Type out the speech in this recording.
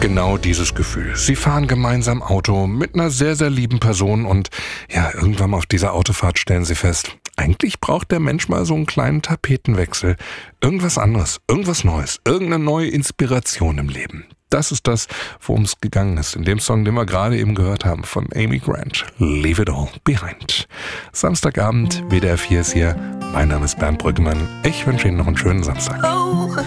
genau dieses Gefühl. Sie fahren gemeinsam Auto mit einer sehr, sehr lieben Person und ja, irgendwann auf dieser Autofahrt stellen sie fest, eigentlich braucht der Mensch mal so einen kleinen Tapetenwechsel. Irgendwas anderes, irgendwas Neues, irgendeine neue Inspiration im Leben. Das ist das, worum es gegangen ist in dem Song, den wir gerade eben gehört haben von Amy Grant. Leave it all behind. Samstagabend, WDR 4 ist hier. Mein Name ist Bernd Brüggemann. Ich wünsche Ihnen noch einen schönen Samstag.